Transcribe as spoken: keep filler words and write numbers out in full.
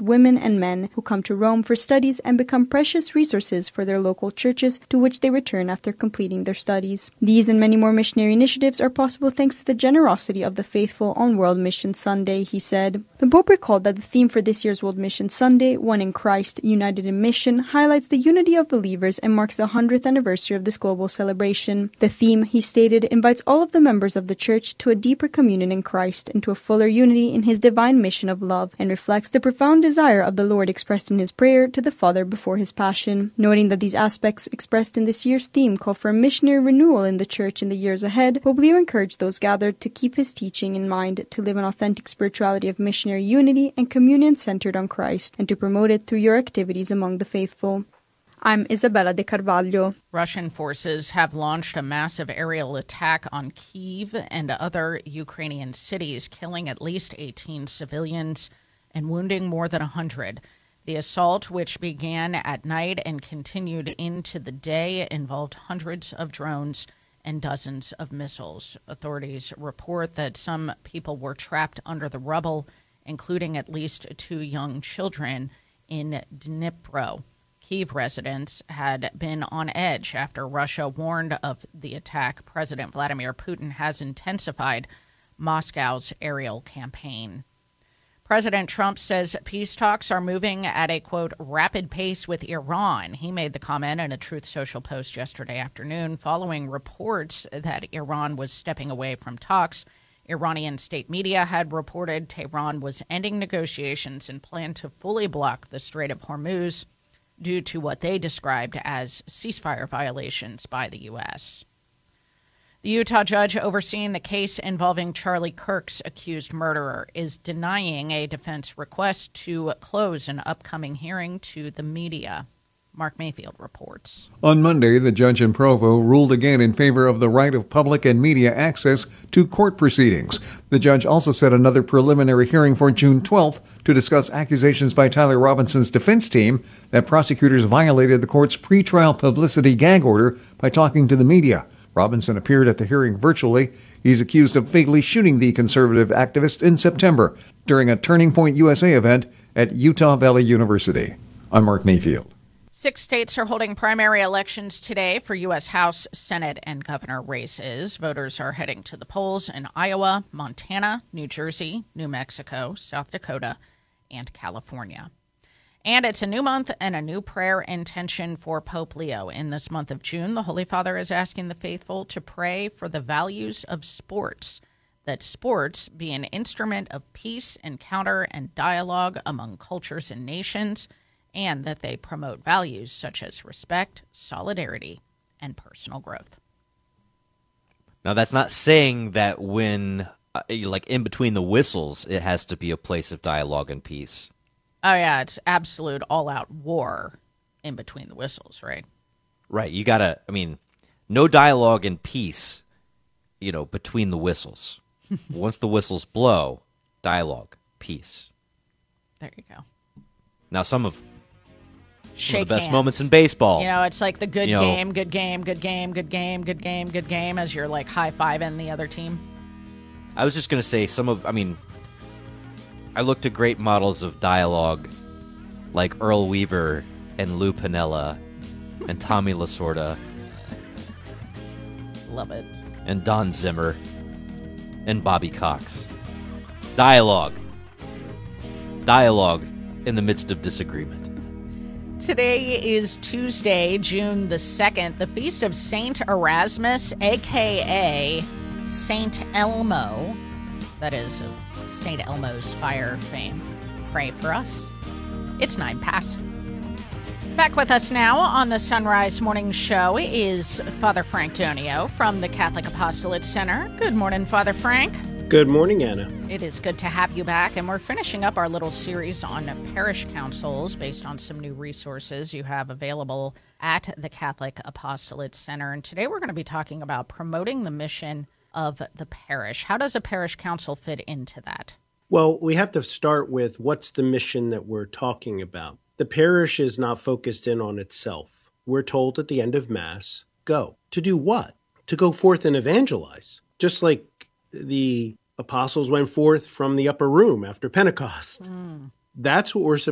women and men who come to Rome for studies and become precious resources for their local churches to which they return after completing their studies. These and many more missionary initiatives are possible thanks to the generosity of the faithful on World Mission Sunday, he said. The Pope recalled that the theme for this year's World Mission Sunday, One in Christ, United in Mission, highlights the unity of believers and marks the hundredth anniversary of this global celebration. The theme, he stated, invites all of the members of the Church to a deeper communion in Christ and to a fuller unity in his divine mission of love, and reflects the profound desire of the Lord expressed in his prayer to the Father before his Passion. Noting that these aspects expressed in this year's theme call for a missionary renewal in the Church in the years ahead, Pope Leo encouraged those gathered to keep his teaching in mind, to live an authentic spirituality of missionary unity and communion centered on Christ, and to promote it through your activities among the faithful. I'm Isabella De Carvalho. Russian forces have launched a massive aerial attack on Kyiv and other Ukrainian cities, killing at least eighteen civilians and wounding more than one hundred. The assault, which began at night and continued into the day, involved hundreds of drones and dozens of missiles. Authorities report that some people were trapped under the rubble, including at least two young children in Dnipro. Kyiv residents had been on edge after Russia warned of the attack. President Vladimir Putin has intensified Moscow's aerial campaign. President Trump says peace talks are moving at a, quote, rapid pace with Iran. He made the comment in a Truth Social post yesterday afternoon following reports that Iran was stepping away from talks. Iranian state media had reported Tehran was ending negotiations and planned to fully block the Strait of Hormuz due to what they described as ceasefire violations by the U S. The Utah judge overseeing the case involving Charlie Kirk's accused murderer is denying a defense request to close an upcoming hearing to the media. Mark Mayfield reports. On Monday, the judge in Provo ruled again in favor of the right of public and media access to court proceedings. The judge also set another preliminary hearing for June twelfth to discuss accusations by Tyler Robinson's defense team that prosecutors violated the court's pretrial publicity gag order by talking to the media. Robinson appeared at the hearing virtually. He's accused of fatally shooting the conservative activist in September during a Turning Point U S A event at Utah Valley University. I'm Mark Mayfield. Six states are holding primary elections today for U S House, Senate, and governor races. Voters are heading to the polls in Iowa, Montana, New Jersey, New Mexico, South Dakota, and California. And it's a new month and a new prayer intention for Pope Leo. In this month of June, the Holy Father is asking the faithful to pray for the values of sports, that sports be an instrument of peace, encounter, and dialogue among cultures and nations, and that they promote values such as respect, solidarity, and personal growth. Now, that's not saying that when, uh, like, in between the whistles, it has to be a place of dialogue and peace. Oh, yeah, it's absolute all-out war in between the whistles, right? Right, you gotta, I mean, no dialogue and peace, you know, between the whistles. Once the whistles blow, dialogue, peace. There you go. Now, some of... Shake One of the best hands. moments in baseball. You know, it's like the good You know, game, good game, good game, good game, good game, good game, as you're like high-fiving the other team. I was just going to say some of, I mean, I looked at great models of dialogue like Earl Weaver and Lou Piniella and Tommy Lasorda. Love it. And Don Zimmer and Bobby Cox. Dialogue. Dialogue in the midst of disagreement. Today is Tuesday, June the second, the feast of Saint Erasmus, a k a. Saint Elmo. That is of Saint Elmo's fire fame. Pray for us. It's nine past. Back with us now on the Sunrise Morning Show is Father Frank Donio from the Catholic Apostolate Center. Good morning, Father Frank. Good morning, Anna. It is good to have you back, and we're finishing up our little series on parish councils based on some new resources you have available at the Catholic Apostolate Center. And today we're going to be talking about promoting the mission of the parish. How does a parish council fit into that? Well, we have to start with what's the mission that we're talking about. The parish is not focused in on itself. We're told at the end of Mass, go. To do what? To go forth and evangelize. Just like the apostles went forth from the upper room after Pentecost. Mm. That's what we're